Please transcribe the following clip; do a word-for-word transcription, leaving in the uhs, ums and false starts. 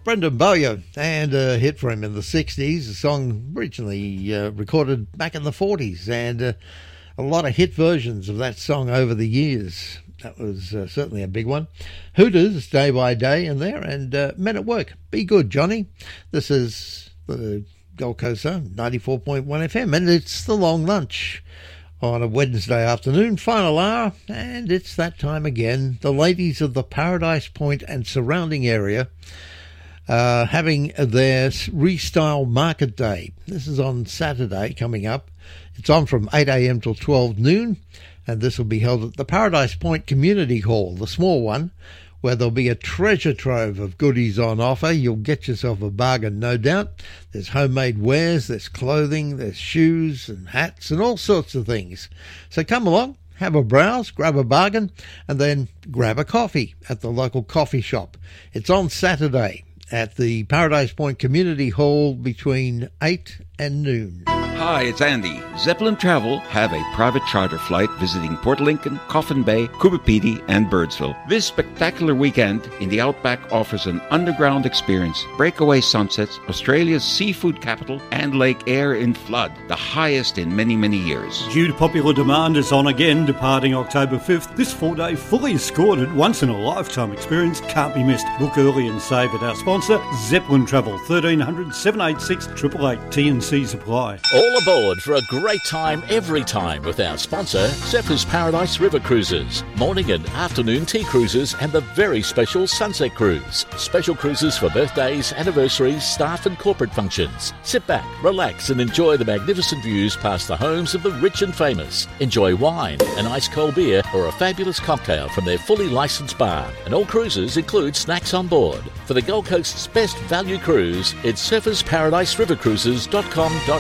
Brendan Bowyer, and a hit for him in the sixties, a song originally uh, recorded back in the forties, and uh, a lot of hit versions of that song over the years. That was uh, certainly a big one. Hooters, Day by Day in there, and uh, Men at Work, Be Good, Johnny. This is the Gold Coast Zone, ninety-four point one F M, and it's the long lunch on a Wednesday afternoon, final hour, and it's that time again. The ladies of the Paradise Point and surrounding area uh, having their Restyle Market Day. This is on Saturday coming up. It's on from eight a.m. till twelve noon, and this will be held at the Paradise Point Community Hall, the small one, where there'll be a treasure trove of goodies on offer. You'll get yourself a bargain, no doubt. There's homemade wares, there's clothing, there's shoes and hats and all sorts of things. So come along, have a browse, grab a bargain, and then grab a coffee at the local coffee shop. It's on Saturday at the Paradise Point Community Hall between eight and noon. Hi, it's Andy. Zeppelin Travel have a private charter flight visiting Port Lincoln, Coffin Bay, Coopapedy, and Birdsville. This spectacular weekend in the Outback offers an underground experience, breakaway sunsets, Australia's seafood capital, and Lake Eyre in flood, the highest in many, many years. Due to popular demand, it's on again, departing October fifth. This four-day, fully escorted, once-in-a-lifetime experience can't be missed. Book early and save at our sponsor, Zeppelin Travel, thirteen hundred, seven eight six, eight eight eight, T and C Supply. All aboard for a great time every time with our sponsor, Zephyr's Paradise River Cruises. Morning and afternoon tea cruises and the very special Sunset Cruise. Special cruises for birthdays, anniversaries, staff and corporate functions. Sit back, relax and enjoy the magnificent views past the homes of the rich and famous. Enjoy wine, an ice cold beer or a fabulous cocktail from their fully licensed bar. And all cruises include snacks on board. For the Gold Coast's best value cruise, it's surfers paradise river cruises dot com dot